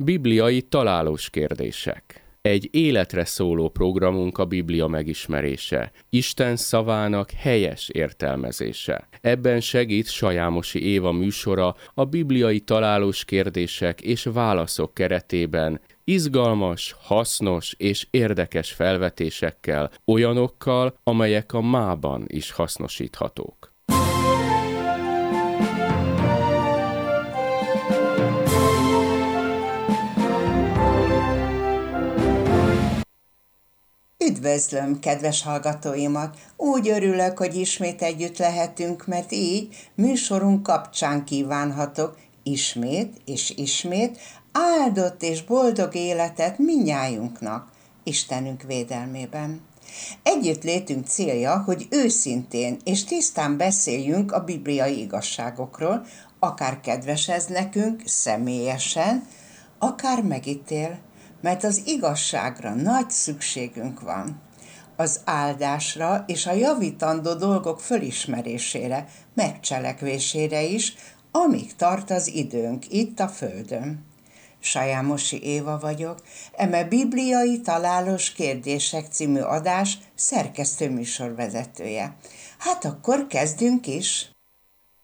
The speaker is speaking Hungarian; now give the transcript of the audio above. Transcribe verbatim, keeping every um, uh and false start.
Bibliai találós kérdések. Egy életre szóló programunk a Biblia megismerése, Isten szavának helyes értelmezése. Ebben segít Sajámosi Éva műsora a bibliai találós kérdések és válaszok keretében, izgalmas, hasznos és érdekes felvetésekkel, olyanokkal, amelyek a mában is hasznosíthatók. Üdvözlöm, kedves hallgatóimat! Úgy örülök, hogy ismét együtt lehetünk, mert így műsorunk kapcsán kívánhatok ismét és ismét áldott és boldog életet mindnyájunknak, Istenünk védelmében. Együtt létünk célja, hogy őszintén és tisztán beszéljünk a bibliai igazságokról, akár kedves ez nekünk személyesen, akár megítél, mert az igazságra nagy szükségünk van. Az áldásra és a javítandó dolgok fölismerésére, megcselekvésére is, amíg tart az időnk itt a földön. Sajámosi Éva vagyok, eme Bibliai Találós Kérdések című adás szerkesztő műsorvezetője. Hát akkor kezdünk is!